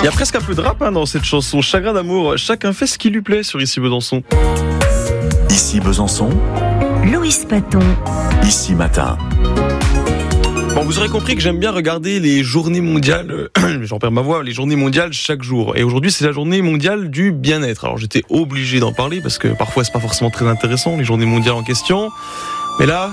Il y a presque un peu de rap dans cette chanson. Chagrin d'amour, chacun fait ce qui lui plaît sur Ici Besançon. Ici Besançon, Loïs Paton. Ici Matin. Bon, vous aurez compris que j'aime bien regarder les journées mondiales, j'en perds ma voix, les journées mondiales chaque jour. Et aujourd'hui, c'est la journée mondiale du bien-être. Alors, j'étais obligé d'en parler parce que parfois, c'est pas forcément très intéressant, les journées mondiales en question. Mais là,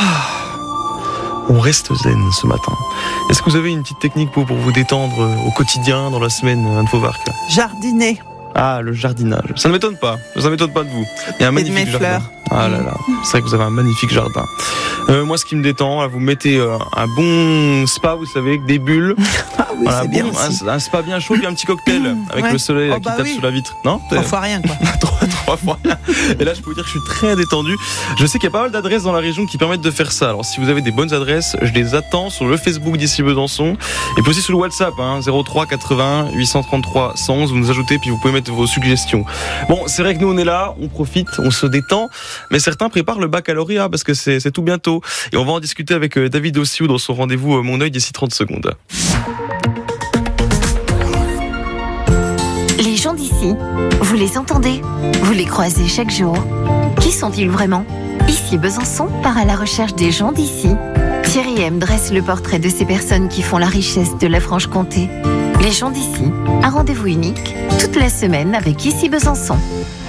on reste zen ce matin. Est-ce que vous avez une petite technique pour vous détendre au quotidien, dans la semaine, Anne Fauvarc ? Jardiner. Ah, le jardinage. Ça ne m'étonne pas. Ça ne m'étonne pas de vous. Il y a un magnifique de mes jardin. fleurs. Ah là là. C'est vrai que vous avez un magnifique jardin. Moi, ce qui me détend, là, vous mettez un bon spa, vous savez, avec des bulles. Ah oui, Voilà, c'est bien aussi. un spa bien chaud, puis un petit cocktail avec Ouais. le soleil là, Oh, qui bah tape oui. sous la vitre. Non ? Trois fois rien, quoi. Trois fois rien. Et là, je peux vous dire que je suis très détendu. Je sais qu'il y a pas mal d'adresses dans la région qui permettent de faire ça. Alors, si vous avez des bonnes adresses, je les attends sur le Facebook d'Ici Besançon. Et puis aussi sur le WhatsApp, 03 81 833 111. Vous nous ajoutez, puis vous pouvez mettre vos suggestions. Bon, c'est vrai que nous, on est là, on profite, on se détend. Mais certains préparent le baccalauréat parce que c'est tout bientôt. Et on va en discuter avec David Ossiou dans son rendez-vous Mon œil d'ici 30 secondes. Les gens d'ici, vous les entendez ? Vous les croisez chaque jour ? Qui sont-ils vraiment ? Ici Besançon part à la recherche des gens d'ici. Thierry M dresse le portrait de ces personnes qui font la richesse de la Franche-Comté. Les gens d'ici, un rendez-vous unique, toute la semaine avec Ici Besançon.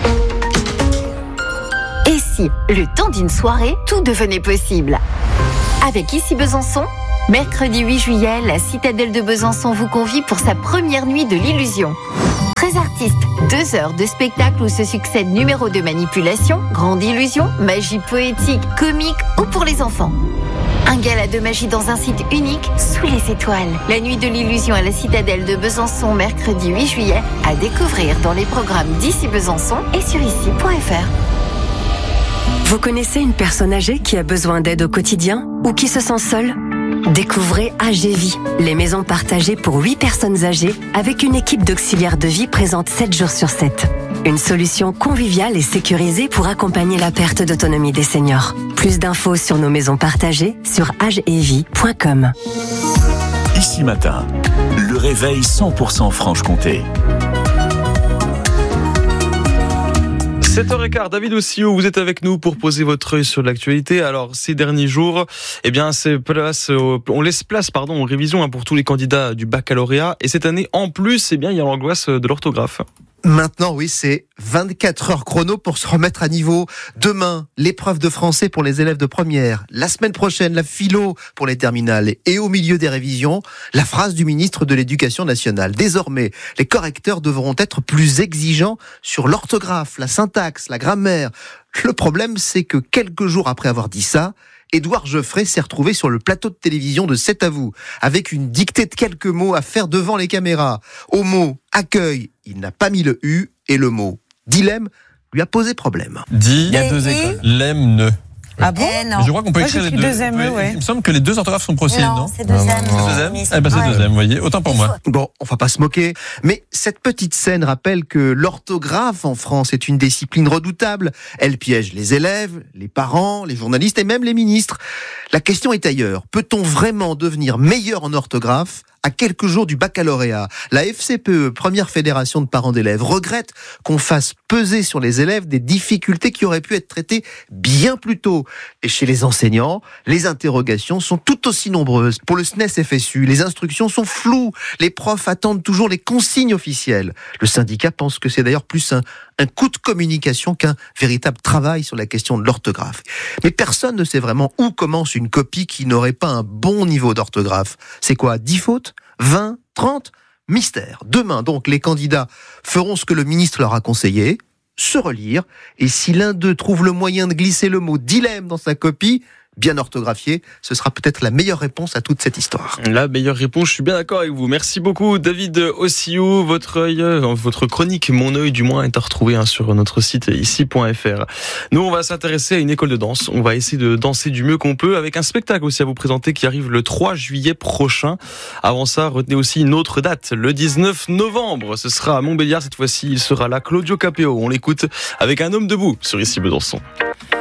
Et si, le temps d'une soirée, tout devenait possible ? Avec Ici Besançon, mercredi 8 juillet, la citadelle de Besançon vous convie pour sa première nuit de l'illusion. 13 artistes, 2 heures de spectacle où se succèdent numéros de manipulation, grande illusion, magie poétique, comique ou pour les enfants. Un gala de magie dans un site unique, sous les étoiles. La nuit de l'illusion à la citadelle de Besançon, mercredi 8 juillet, à découvrir dans les programmes d'Ici Besançon et sur ici.fr. Vous connaissez une personne âgée qui a besoin d'aide au quotidien ou qui se sent seule ? Découvrez AGVie, les maisons partagées pour 8 personnes âgées avec une équipe d'auxiliaires de vie présente 7 jours sur 7. Une solution conviviale et sécurisée pour accompagner la perte d'autonomie des seniors. Plus d'infos sur nos maisons partagées sur agevie.com. Ici Matin, le réveil 100% Franche-Comté. 7h15, David Ossiou, vous êtes avec nous pour poser votre œil sur l'actualité. Alors, ces derniers jours, on laisse place aux révisions pour tous les candidats du baccalauréat. Et cette année, en plus, il y a l'angoisse de l'orthographe. Maintenant, oui, c'est 24 heures chrono pour se remettre à niveau. Demain, l'épreuve de français pour les élèves de première. La semaine prochaine, la philo pour les terminales. Et au milieu des révisions, la phrase du ministre de l'Éducation nationale. Désormais, les correcteurs devront être plus exigeants sur l'orthographe, la syntaxe, la grammaire. Le problème, c'est que quelques jours après avoir dit ça, Édouard Geoffrey s'est retrouvé sur le plateau de télévision de C'est à vous, avec une dictée de quelques mots à faire devant les caméras. Au mot « accueil », il n'a pas mis le « u » et le mot « dilemme » lui a posé problème. Il y a 2 écoles. Lem, ne. Ah bon ? Non. Je crois qu'on peut écrire les deux. Ouais. Il me semble que les 2 orthographes sont possibles, non ? C'est deuxième. C'est deuxième ? Eh ben, c'est deuxième, vous voyez. Autant pour moi. Bon, on va pas se moquer, mais cette petite scène rappelle que l'orthographe en France est une discipline redoutable. Elle piège les élèves, les parents, les journalistes et même les ministres. La question est ailleurs. Peut-on vraiment devenir meilleur en orthographe à quelques jours du baccalauréat? La FCPE, première fédération de parents d'élèves, regrette qu'on fasse peser sur les élèves des difficultés qui auraient pu être traitées bien plus tôt. Et chez les enseignants, les interrogations sont tout aussi nombreuses. Pour le SNES-FSU, les instructions sont floues. Les profs attendent toujours les consignes officielles. Le syndicat pense que c'est d'ailleurs plus un coup de communication qu'un véritable travail sur la question de l'orthographe. Mais personne ne sait vraiment où commence une copie qui n'aurait pas un bon niveau d'orthographe. C'est quoi, 10 fautes ? 20 ? 30 ? Mystère. Demain, donc, les candidats feront ce que le ministre leur a conseillé, se relire, et si l'un d'eux trouve le moyen de glisser le mot « dilemme » dans sa copie, bien orthographié, ce sera peut-être la meilleure réponse à toute cette histoire. La meilleure réponse, je suis bien d'accord avec vous. Merci beaucoup David Ossiou. Votre chronique, Mon œil du moins, est à retrouver sur notre site ici.fr. Nous, on va s'intéresser à une école de danse. On va essayer de danser du mieux qu'on peut avec un spectacle aussi à vous présenter qui arrive le 3 juillet prochain. Avant ça, retenez aussi une autre date, le 19 novembre. Ce sera à Montbéliard cette fois-ci. Il sera là, Claudio Capéo. On l'écoute avec Un homme debout sur Ici Besançon.